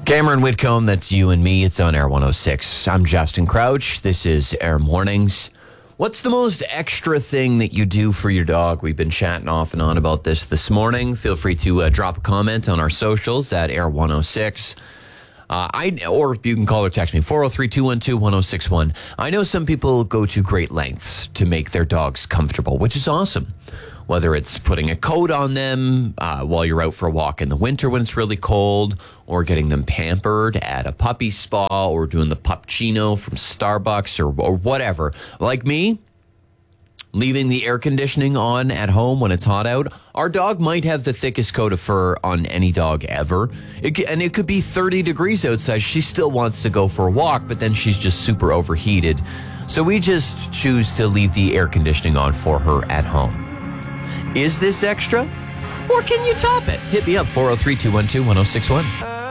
Cameron Whitcomb, that's you and me. It's on Air 106. I'm Justin Crouch. This is Air Mornings. What's the most extra thing that you do for your dog? We've been chatting off and on about this morning. Feel free to drop a comment on our socials at Air 106. Or you can call or text me, 403-212-1061. I know some people go to great lengths to make their dogs comfortable, which is awesome. Whether it's putting a coat on them while you're out for a walk in the winter when it's really cold, or getting them pampered at a puppy spa, or doing the puppuccino from Starbucks, or whatever. Like me, leaving the air conditioning on at home when it's hot out. Our dog might have the thickest coat of fur on any dog ever. And it could be 30 degrees outside. She still wants to go for a walk, but then she's just super overheated. So we just choose to leave the air conditioning on for her at home. Is this extra? Or can you top it? Hit me up, 403-212-1061.